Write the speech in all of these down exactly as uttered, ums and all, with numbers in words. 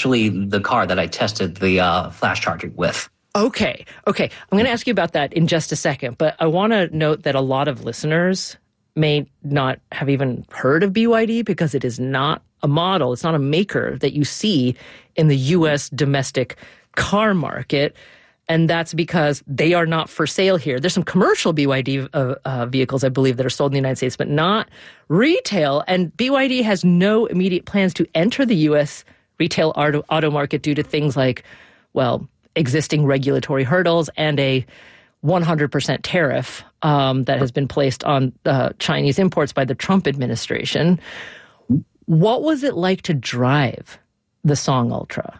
actually the car that I tested the uh, flash charger with. Okay. Okay. I'm going to ask you about that in just a second, but I want to note that a lot of listeners may not have even heard of B Y D because it is not a model. It's not a maker that you see in the U S domestic car market. And that's because they are not for sale here. There's some commercial B Y D uh, uh, vehicles, I believe, that are sold in the United States, but not retail. And B Y D has no immediate plans to enter the U S retail auto, auto market due to things like, well, existing regulatory hurdles and a one hundred percent tariff um, that has been placed on uh, Chinese imports by the Trump administration. What was it like to drive the Song Ultra?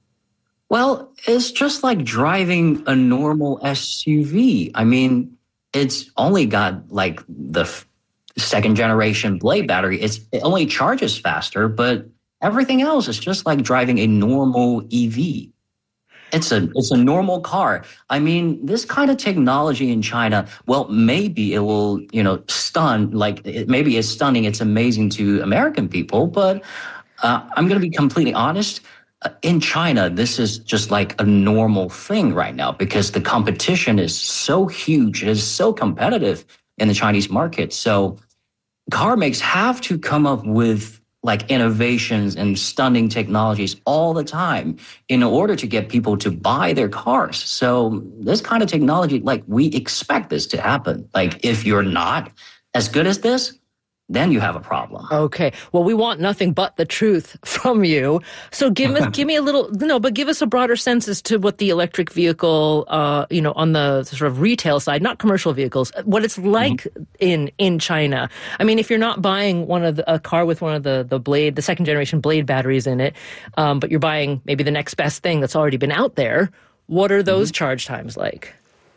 Well, it's just like driving a normal S U V. I mean, it's only got like the f- second generation Blade battery. It's, it only charges faster, but everything else is just like driving a normal E V. It's a it's a normal car. I mean, this kind of technology in China, well, maybe it will, you know, stun, like it, maybe it's stunning, it's amazing to American people, but uh, I'm going to be completely honest. Uh, in China, this is just like a normal thing right now because the competition is so huge, it is so competitive in the Chinese market. So car makers have to come up with like innovations and stunning technologies all the time in order to get people to buy their cars. So this kind of technology, like we expect this to happen. Like if you're not as good as this, then you have a problem. Okay. Well, we want nothing but the truth from you. So give us, give me a little, no, but give us a broader sense as to what the electric vehicle, uh, you know, on the sort of retail side, not commercial vehicles, what it's like mm-hmm. in, in China. I mean, if you're not buying one of the, a car with one of the, the Blade, the second generation Blade batteries in it, um, but you're buying maybe the next best thing that's already been out there, what are those mm-hmm. charge times like?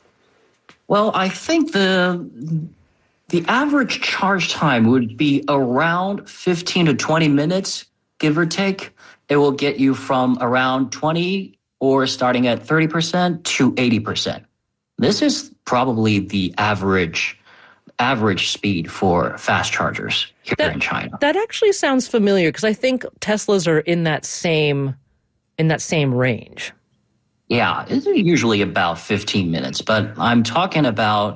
Well, I think the, The average charge time would be around fifteen to twenty minutes, give or take. It will get you from around twenty or starting at thirty percent to eighty percent. This is probably the average average speed for fast chargers here that, in China. That actually sounds familiar because I think Teslas are in that same in that same range. Yeah, it's usually about fifteen minutes, but I'm talking about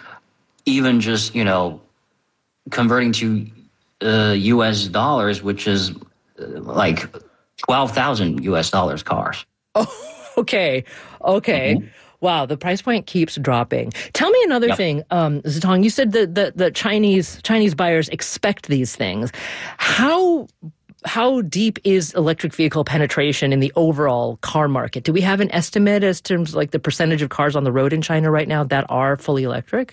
even just, you know, converting to uh, U S dollars, which is uh, like twelve thousand U S dollars cars. Oh, okay. Okay. Mm-hmm. Wow, the price point keeps dropping. Tell me another yep. thing, um, Zitong. You said that the, the Chinese Chinese buyers expect these things. How how deep is electric vehicle penetration in the overall car market? Do we have an estimate as terms like the percentage of cars on the road in China right now that are fully electric?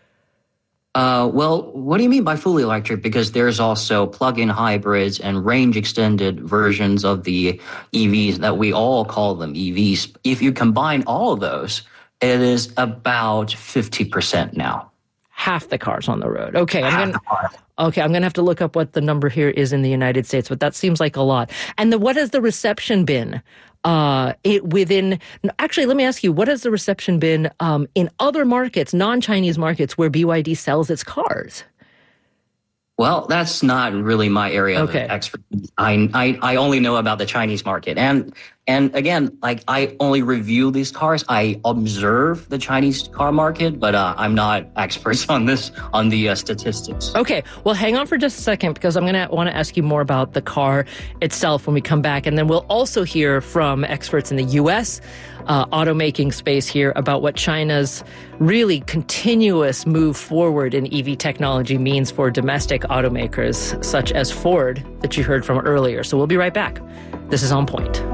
Uh, well, what do you mean by fully electric? Because there's also plug-in hybrids and range-extended versions of the E Vs that we all call them E Vs. If you combine all of those, it is about fifty percent now. Half the cars on the road. Okay, I'm gonna, okay, I'm going to have to look up what the number here is in the United States, but that seems like a lot. And the, what has the reception been? Uh, it within, actually, let me ask you, what has the reception been um, in other markets, non-Chinese markets, where B Y D sells its cars? Well, that's not really my area okay. of expertise. I, I I only know about the Chinese market, and and again, like I only review these cars. I observe the Chinese car market, but uh, I'm not experts on this on the uh, statistics. Okay, well, hang on for just a second because I'm gonna want to ask you more about the car itself when we come back, and then we'll also hear from experts in the U S Uh, automaking space here about what China's really continuous move forward in E V technology means for domestic automakers such as Ford that you heard from earlier. So we'll be right back. This is On Point.